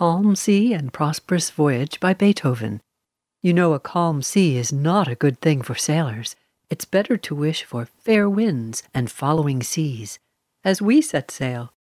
Calm Sea and Prosperous Voyage by Beethoven. You know a calm sea is not a good thing for sailors. It's better to wish for fair winds and following seas. As we set sail,